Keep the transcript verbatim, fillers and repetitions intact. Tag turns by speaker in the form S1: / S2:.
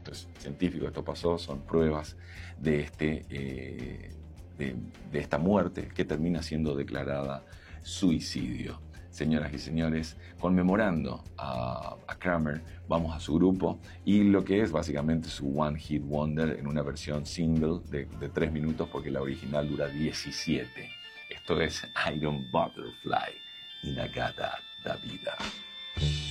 S1: esto es científico, esto pasó, son pruebas de, este, eh, de, de esta muerte que termina siendo declarada suicidio. Señoras y señores, conmemorando a, a Kramer, vamos a su grupo y lo que es básicamente su One Hit Wonder en una versión single de, de tres minutos, porque la original dura diecisiete. Esto es Iron Butterfly, Inagata da Vida.